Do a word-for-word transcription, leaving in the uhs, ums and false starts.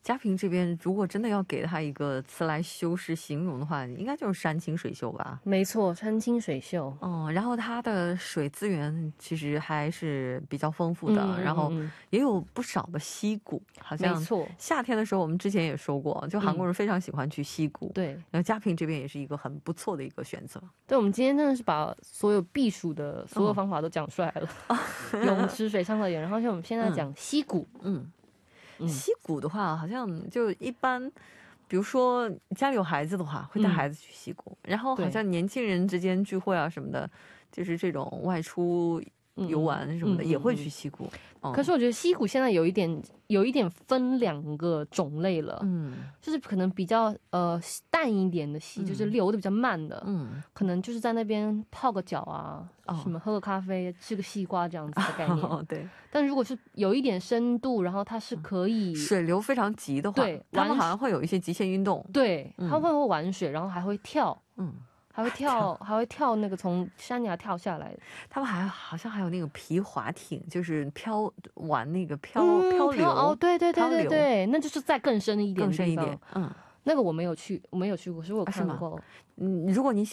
嘉平这边如果真的要给他一个词来修饰形容的话，应该就是山清水秀吧。 没错，山清水秀。 嗯，然后它的水资源其实还是比较丰富的， 嗯嗯嗯然后也有不少的溪谷，好像没错夏天的时候我们之前也说过，就韩国人非常喜欢去溪谷。 对， 然后嘉平这边也是一个很不错的一个选择。 对，我们今天真的是把所有避暑的所有方法都讲出来了，泳池、水上乐园，然后像我们现在讲溪谷。 嗯，溪谷的话好像就一般，比如说家里有孩子的话会带孩子去溪谷，然后好像年轻人之间聚会啊什么的，就是这种外出游玩什么的也会去溪谷。 可是我觉得溪谷现在有一点有一点分两个种类了，嗯，就是可能比较呃淡一点的溪，就是流的比较慢的，嗯，可能就是在那边泡个脚啊，什么喝个咖啡，吃个西瓜这样子的概念。对。但如果是有一点深度，然后它是可以水流非常急的话，对，他们好像会有一些极限运动， 对，他们会玩水，然后还会跳，嗯。还会跳，还会跳那个从山崖跳下来。 他们还好像还有那个皮划艇，就是漂玩那个漂、嗯、漂流。 哦，对对对对对，那就是再更深一点， 更深一点。嗯， 那个我没有去，我没有去过，是我有看过。 嗯，如果你